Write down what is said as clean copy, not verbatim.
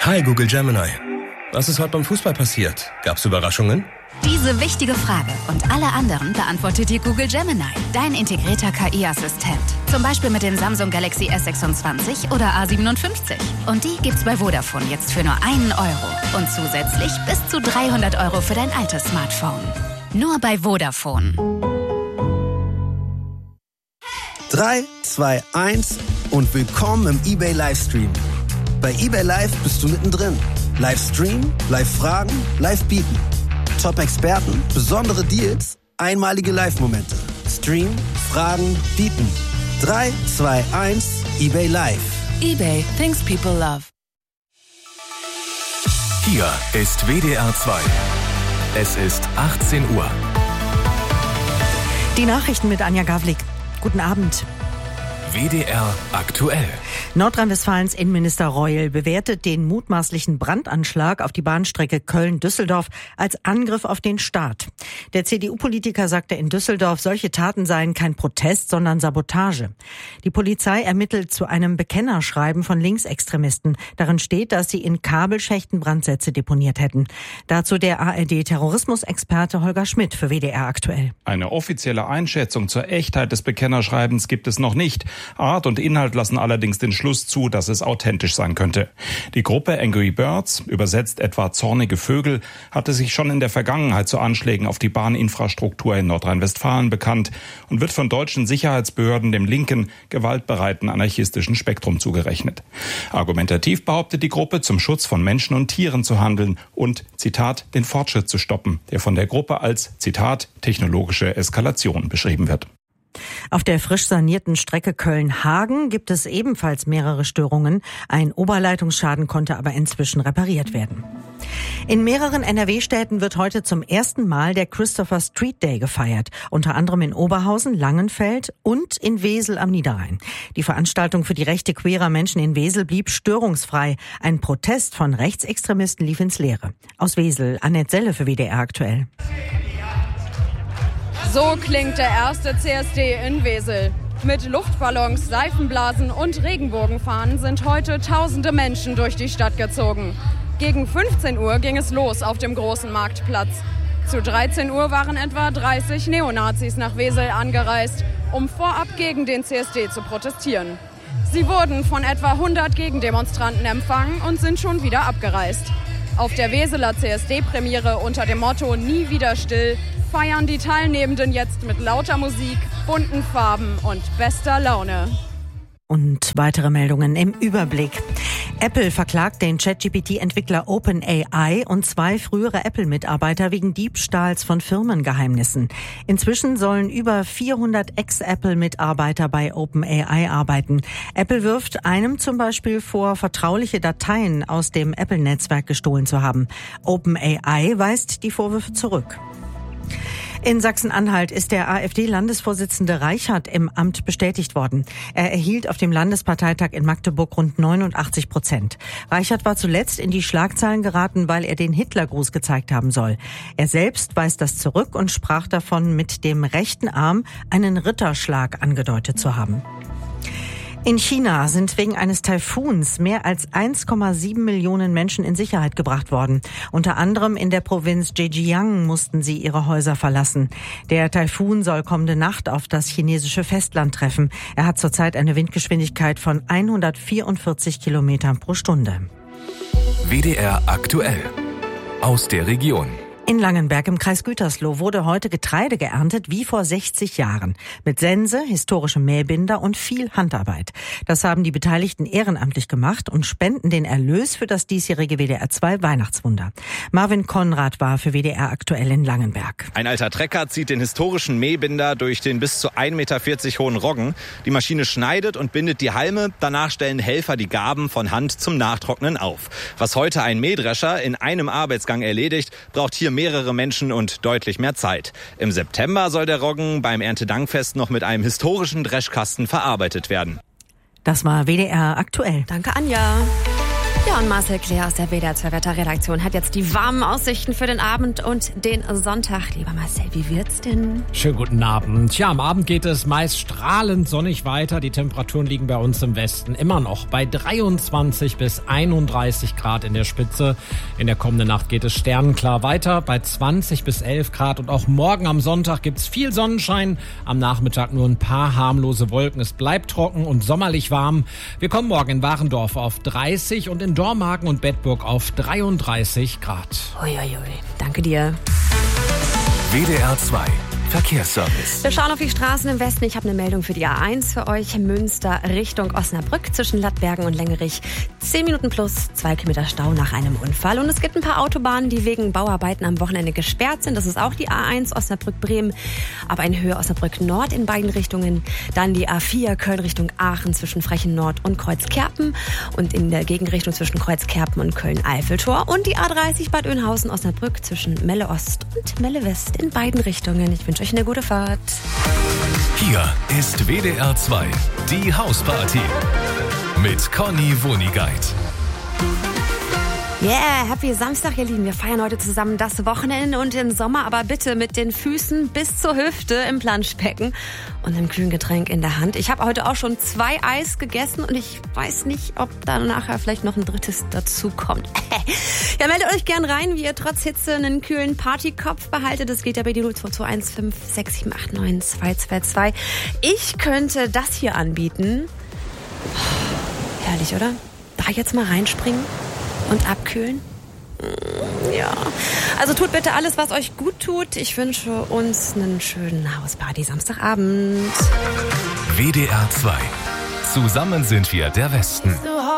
Hi Google Gemini. Was ist heute beim Fußball passiert? Gab's Überraschungen? Diese wichtige Frage und alle anderen beantwortet dir Google Gemini, dein integrierter KI-Assistent. Zum Beispiel mit dem Samsung Galaxy S26 oder A57. Und die gibt's bei Vodafone jetzt für nur 1 Euro. Und zusätzlich bis zu 300 Euro für dein altes Smartphone. Nur bei Vodafone. 3, 2, 1 und willkommen im eBay Livestream. Bei eBay Live bist du mittendrin. Livestream, Live-Fragen, Live-Bieten. Top-Experten, besondere Deals, einmalige Live-Momente. Stream, Fragen, Bieten. 3, 2, 1, eBay Live. eBay, things people love. Hier ist WDR 2. Es ist 18 Uhr. Die Nachrichten mit Anja Gawlik. Guten Abend. WDR aktuell. Nordrhein-Westfalens Innenminister Reul bewertet den mutmaßlichen Brandanschlag auf die Bahnstrecke Köln-Düsseldorf als Angriff auf den Staat. Der CDU-Politiker sagte in Düsseldorf, solche Taten seien kein Protest, sondern Sabotage. Die Polizei ermittelt zu einem Bekennerschreiben von Linksextremisten. Darin steht, dass sie in Kabelschächten Brandsätze deponiert hätten. Dazu der ARD-Terrorismusexperte Holger Schmidt für WDR aktuell. Eine offizielle Einschätzung zur Echtheit des Bekennerschreibens gibt es noch nicht. Art und Inhalt lassen allerdings den Schluss zu, dass es authentisch sein könnte. Die Gruppe Angry Birds, übersetzt etwa zornige Vögel, hatte sich schon in der Vergangenheit zu Anschlägen auf die Bahninfrastruktur in Nordrhein-Westfalen bekannt und wird von deutschen Sicherheitsbehörden dem linken, gewaltbereiten anarchistischen Spektrum zugerechnet. Argumentativ behauptet die Gruppe, zum Schutz von Menschen und Tieren zu handeln und, Zitat, den Fortschritt zu stoppen, der von der Gruppe als, Zitat, technologische Eskalation beschrieben wird. Auf der frisch sanierten Strecke Köln-Hagen gibt es ebenfalls mehrere Störungen. Ein Oberleitungsschaden konnte aber inzwischen repariert werden. In mehreren NRW-Städten wird heute zum ersten Mal der Christopher Street Day gefeiert. Unter anderem in Oberhausen, Langenfeld und in Wesel am Niederrhein. Die Veranstaltung für die Rechte queerer Menschen in Wesel blieb störungsfrei. Ein Protest von Rechtsextremisten lief ins Leere. Aus Wesel, Annette Selle für WDR aktuell. So klingt der erste CSD in Wesel. Mit Luftballons, Seifenblasen und Regenbogenfahnen sind heute tausende Menschen durch die Stadt gezogen. Gegen 15 Uhr ging es los auf dem großen Marktplatz. Zu 13 Uhr waren etwa 30 Neonazis nach Wesel angereist, um vorab gegen den CSD zu protestieren. Sie wurden von etwa 100 Gegendemonstranten empfangen und sind schon wieder abgereist. Auf der Weseler CSD-Premiere unter dem Motto „Nie wieder still“ feiern die Teilnehmenden jetzt mit lauter Musik, bunten Farben und bester Laune. Und weitere Meldungen im Überblick. Apple verklagt den ChatGPT-Entwickler OpenAI und 2 frühere Apple-Mitarbeiter wegen Diebstahls von Firmengeheimnissen. Inzwischen sollen über 400 Ex-Apple-Mitarbeiter bei OpenAI arbeiten. Apple wirft einem zum Beispiel vor, vertrauliche Dateien aus dem Apple-Netzwerk gestohlen zu haben. OpenAI weist die Vorwürfe zurück. In Sachsen-Anhalt ist der AfD-Landesvorsitzende Reichert im Amt bestätigt worden. Er erhielt auf dem Landesparteitag in Magdeburg rund 89%. Reichert war zuletzt in die Schlagzeilen geraten, weil er den Hitlergruß gezeigt haben soll. Er selbst weist das zurück und sprach davon, mit dem rechten Arm einen Ritterschlag angedeutet zu haben. In China sind wegen eines Taifuns mehr als 1,7 Millionen Menschen in Sicherheit gebracht worden. Unter anderem in der Provinz Zhejiang mussten sie ihre Häuser verlassen. Der Taifun soll kommende Nacht auf das chinesische Festland treffen. Er hat zurzeit eine Windgeschwindigkeit von 144 Kilometern pro Stunde. WDR aktuell. Aus der Region. In Langenberg im Kreis Gütersloh wurde heute Getreide geerntet wie vor 60 Jahren. Mit Sense, historischem Mähbinder und viel Handarbeit. Das haben die Beteiligten ehrenamtlich gemacht und spenden den Erlös für das diesjährige WDR 2 Weihnachtswunder. Marvin Konrad war für WDR aktuell in Langenberg. Ein alter Trecker zieht den historischen Mähbinder durch den bis zu 1,40 Meter hohen Roggen. Die Maschine schneidet und bindet die Halme. Danach stellen Helfer die Garben von Hand zum Nachtrocknen auf. Was heute ein Mähdrescher in einem Arbeitsgang erledigt, braucht hier mehrere Menschen und deutlich mehr Zeit. Im September soll der Roggen beim Erntedankfest noch mit einem historischen Dreschkasten verarbeitet werden. Das war WDR aktuell. Danke, Anja. Ja, und Marcel Claire aus der WDR 2 Wetterredaktion hat jetzt die warmen Aussichten für den Abend und den Sonntag. Lieber Marcel, wie wird's denn? Schönen guten Abend. Ja, am Abend geht es meist strahlend sonnig weiter. Die Temperaturen liegen bei uns im Westen immer noch bei 23 bis 31 Grad in der Spitze. In der kommenden Nacht geht es sternenklar weiter bei 20 bis 11 Grad. Und auch morgen am Sonntag gibt's viel Sonnenschein. Am Nachmittag nur ein paar harmlose Wolken. Es bleibt trocken und sommerlich warm. Wir kommen morgen in Warendorf auf 30 und in Dormagen und Bedburg auf 33 Grad. Uiuiui, danke dir. WDR 2 Verkehrsservice. Wir schauen auf die Straßen im Westen. Ich habe eine Meldung für die A1 für euch. Münster Richtung Osnabrück zwischen Lattbergen und Längerich. 10 Minuten plus 2 Kilometer Stau nach einem Unfall. Und es gibt ein paar Autobahnen, die wegen Bauarbeiten am Wochenende gesperrt sind. Das ist auch die A1 Osnabrück-Bremen, aber in Höhe Osnabrück-Nord in beiden Richtungen. Dann die A4 Köln Richtung Aachen zwischen Frechen-Nord und Kreuzkerpen und in der Gegenrichtung zwischen Kreuzkerpen und Köln-Eiffeltor. Und die A30 Bad Oeynhausen-Osnabrück zwischen Melle-Ost und Melle-West in beiden Richtungen. Ich wünsche euch eine gute Fahrt. Hier ist WDR 2, die Hausparty mit Conny Wonigkeit. Yeah, happy Samstag, ihr Lieben. Wir feiern heute zusammen das Wochenende und den Sommer, aber bitte mit den Füßen bis zur Hüfte im Planschbecken und einem kühlen Getränk in der Hand. Ich habe heute auch schon 2 Eis gegessen und ich weiß nicht, ob da nachher vielleicht noch ein drittes dazu kommt. Ja, meldet euch gern rein, wie ihr trotz Hitze einen kühlen Partykopf behaltet. Das geht ja bei die 0221 56789 222. Ich könnte das hier anbieten. Herrlich, oder? Da jetzt mal reinspringen und abkühlen? Ja. Also tut bitte alles, was euch gut tut. Ich wünsche uns einen schönen Hausparty Samstagabend. WDR 2. Zusammen sind wir der Westen. So.